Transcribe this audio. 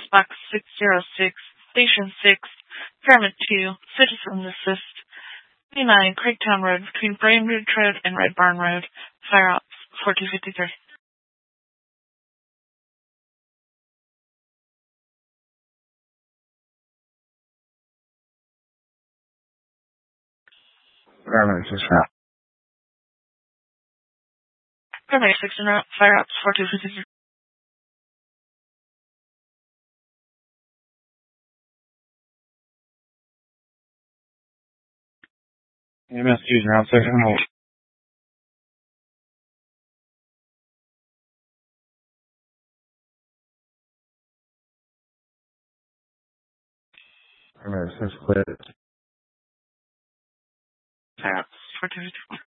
Box 606, Station 6, Pyramid 2, Citizen Assist, 29 Craigtown Road between Brainridge Road and Red Barn Road. Fire Ops 4253. Paramedic 6 route. Paramedic 6 en route. Fire Ops 4253. EMS 2 route 6 and hold. Paramedic 6 clear. Fire Ops 4254.